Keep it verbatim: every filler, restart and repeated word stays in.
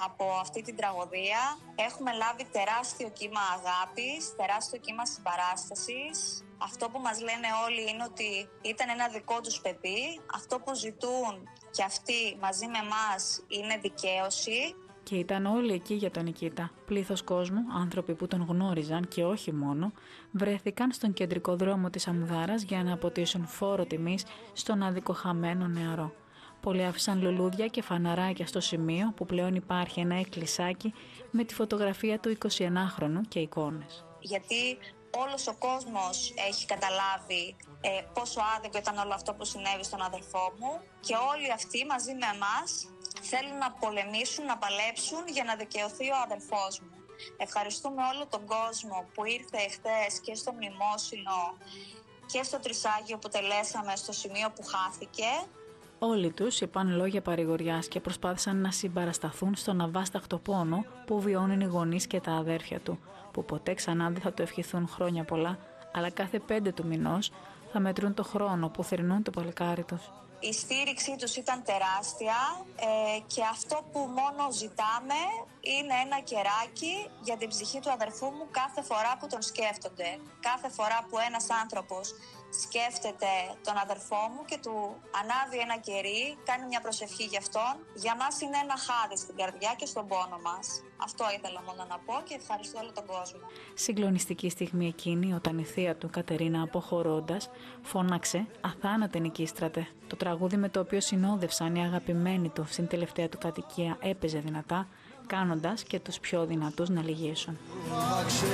από αυτή την τραγωδία έχουμε λάβει τεράστιο κύμα αγάπης, τεράστιο κύμα συμπαράστασης. Αυτό που μας λένε όλοι είναι ότι ήταν ένα δικό τους παιδί. Αυτό που ζητούν και αυτοί μαζί με εμάς είναι δικαίωση. Και ήταν όλοι εκεί για τον Νικήτα. Πλήθος κόσμου, άνθρωποι που τον γνώριζαν και όχι μόνο, βρέθηκαν στον κεντρικό δρόμο της Αμουδάρας για να αποτίσουν φόρο τιμής στον αδικοχαμένο νεαρό. Πολλοί άφησαν λουλούδια και φαναράκια στο σημείο που πλέον υπάρχει ένα εκκλησάκι με τη φωτογραφία του εικοσιενάχρονου και εικόνες. Γιατί όλος ο κόσμος έχει καταλάβει ε, πόσο άδικο ήταν όλο αυτό που συνέβη στον αδελφό μου και όλοι αυτοί μαζί με εμάς θέλουν να πολεμήσουν, να παλέψουν για να δικαιωθεί ο αδελφός μου. Ευχαριστούμε όλο τον κόσμο που ήρθε εχθές και στο μνημόσυνο και στο Τρισάγιο που τελέσαμε στο σημείο που χάθηκε. Όλοι τους είπαν λόγια παρηγοριάς και προσπάθησαν να συμπαρασταθούν στον αβάσταχτο πόνο που βιώνουν οι γονείς και τα αδέρφια του, που ποτέ ξανά δεν θα του ευχηθούν χρόνια πολλά, αλλά κάθε πέντε του μηνός θα μετρούν το χρόνο που θρηνούν το παλικάρι τους. Η στήριξή τους ήταν τεράστια ε, και αυτό που μόνο ζητάμε είναι ένα κεράκι για την ψυχή του αδερφού μου κάθε φορά που τον σκέφτονται. Κάθε φορά που ένας άνθρωπος σκέφτεται τον αδερφό μου και του ανάβει ένα κερί, κάνει μια προσευχή για αυτόν, για μας είναι ένα χάδι στην καρδιά και στον πόνο μας. Αυτό ήθελα μόνο να πω και ευχαριστώ όλο τον κόσμο. Συγκλονιστική στιγμή εκείνη όταν η θεία του Κατερίνα, αποχωρώντας, φώναξε «Αθάνατε Νικίστρατε». Το τραγούδι με το οποίο συνόδευσαν οι αγαπημένοι του στην τελευταία του κατοικία έπαιζε δυνατά, κάνοντας και τους πιο δυνατούς να λυγίσουν.